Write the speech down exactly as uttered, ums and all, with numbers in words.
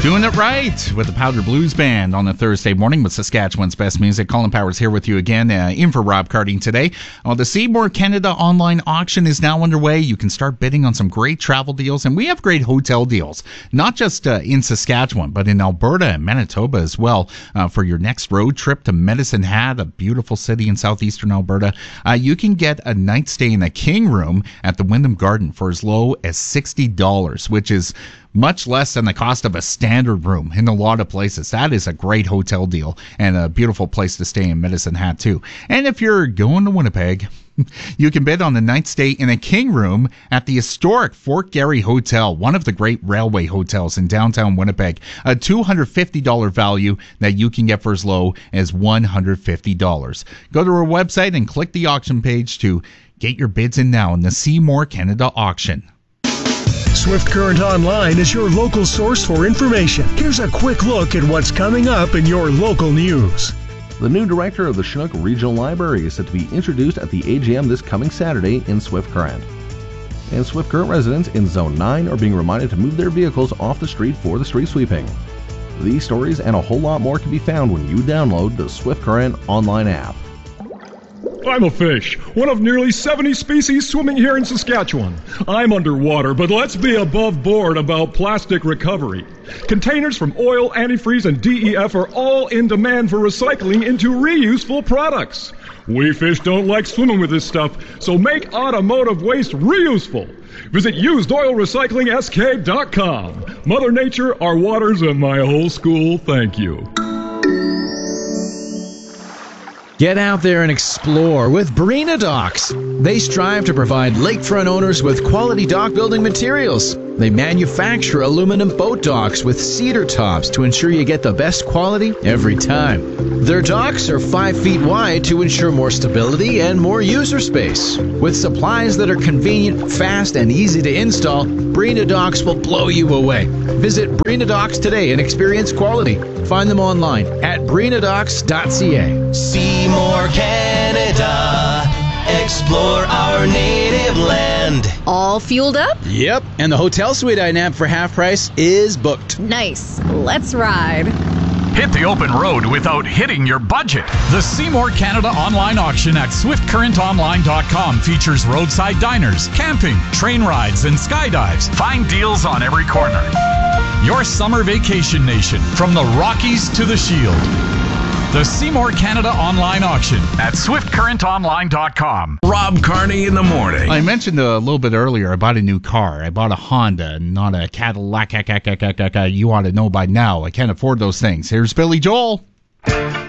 Doing it right with the Powder Blues Band on a Thursday morning with Saskatchewan's best music. Colin Powers here with you again, uh, in for Rob Carding today. Well, the Seymour Canada online auction is now underway. You can start bidding on some great travel deals, and we have great hotel deals, not just uh, in Saskatchewan, but in Alberta and Manitoba as well. Uh, for your next road trip to Medicine Hat, a beautiful city in southeastern Alberta, uh, you can get a night stay in a king room at the Wyndham Garden for as low as sixty dollars, which is much less than the cost of a standard room in a lot of places. That is a great hotel deal and a beautiful place to stay in Medicine Hat too. And if you're going to Winnipeg, you can bid on the night stay in a king room at the historic Fort Garry Hotel, one of the great railway hotels in downtown Winnipeg. A two hundred fifty dollars value that you can get for as low as one hundred fifty dollars. Go to our website and click the auction page to get your bids in now in the Seymour Canada auction. Swift Current Online is your local source for information. Here's a quick look at what's coming up in your local news. The new director of the Chinook Regional Library is set to be introduced at the A G M this coming Saturday in Swift Current. And Swift Current residents in Zone nine are being reminded to move their vehicles off the street for the street sweeping. These stories and a whole lot more can be found when you download the Swift Current online app. I'm a fish, one of nearly seventy species swimming here in Saskatchewan. I'm underwater, but let's be above board about plastic recovery. Containers from oil, antifreeze, and D E F are all in demand for recycling into reuseful products. We fish don't like swimming with this stuff, so make automotive waste reuseful. Visit used oil recycling s k dot com. Mother Nature, our waters, and my whole school, thank you. Get out there and explore with Breena Docks. They strive to provide lakefront owners with quality dock building materials. They manufacture aluminum boat docks with cedar tops to ensure you get the best quality every time. Their docks are five feet wide to ensure more stability and more user space. With supplies that are convenient, fast, and easy to install, Breena Docks will blow you away. Visit Breena Docks today and experience quality. Find them online at breena docks dot c a. Seymour, Canada. Explore our native land. All fueled up? Yep, and the hotel suite I nabbed for half price is booked. Nice. Let's ride. Hit the open road without hitting your budget. The Seymour Canada online auction at swift current online dot com features roadside diners, camping, train rides, and skydives. Find deals on every corner. Your summer vacation nation, from the Rockies to the Shield. The Seymour Canada online auction at swift current online dot com. Rob Carney in the morning. I mentioned a little bit earlier, I bought a new car. I bought a Honda, not a Cadillac. You ought to know by now. I can't afford those things. Here's Billy Joel.